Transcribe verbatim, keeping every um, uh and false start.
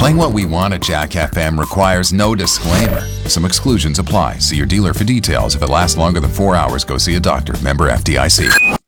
Playing what we want at Jack F M requires no disclaimer. Some exclusions apply. See your dealer for details. If it lasts longer than four hours, go see a doctor. Member F D I C.